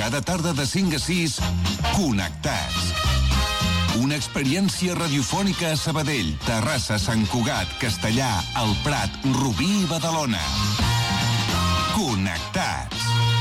Cada tarda de 5 a 6, Connectats. Una experiència radiofònica a Sabadell, Terrassa, Sant Cugat, Castellà, El Prat, Rubí i Badalona. Connectats.